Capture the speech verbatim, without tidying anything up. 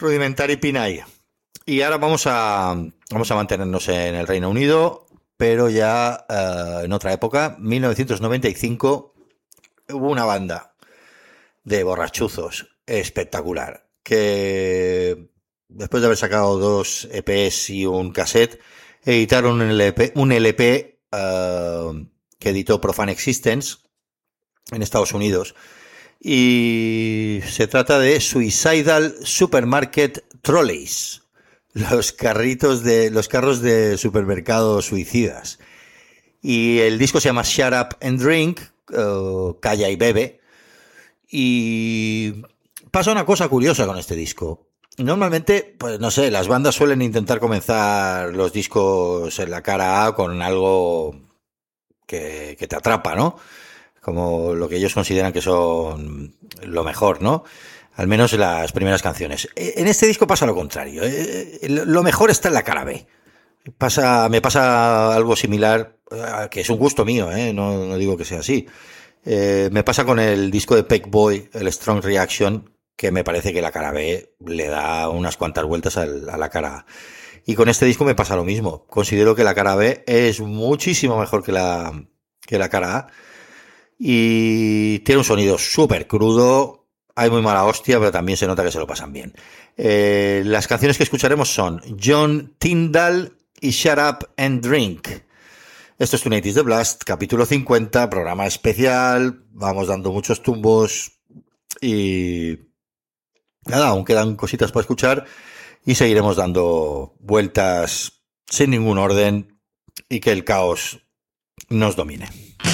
Rudimentary Pinay. Y ahora vamos a, vamos a mantenernos en el Reino Unido, pero ya uh, en otra época, mil novecientos noventa y cinco, hubo una banda de borrachuzos espectacular, que después de haber sacado dos E Pes y un cassette, editaron un L P, un L P uh, que editó Profane Existence en Estados Unidos. Y se trata de Suicidal Supermarket Trolleys, los carritos de los carros de supermercados suicidas. Y el disco se llama Shut Up and Drink, uh, Calla y Bebe. Y pasa una cosa curiosa con este disco. Normalmente, pues no sé, las bandas suelen intentar comenzar los discos en la cara A con algo que, que te atrapa, ¿no? Como lo que ellos consideran que son lo mejor, ¿no? Al menos en las primeras canciones. En este disco pasa lo contrario. Lo mejor está en la cara B. Pasa, me pasa algo similar, que es un gusto mío, ¿eh? No, no digo que sea así. Eh, me pasa con el disco de Peck Boy, el Strong Reaction, que me parece que la cara B le da unas cuantas vueltas al, a la cara A. Y con este disco me pasa lo mismo. Considero que la cara B es muchísimo mejor que la, que la cara A. Y tiene un sonido súper crudo, hay muy mala hostia, pero también se nota que se lo pasan bien. Eh, las canciones que escucharemos son John Tyndall y Shut Up and Drink. Esto es Tonight is the Blast, capítulo cincuenta, programa especial, vamos dando muchos tumbos y nada, aún quedan cositas para escuchar y seguiremos dando vueltas sin ningún orden y que el caos nos domine.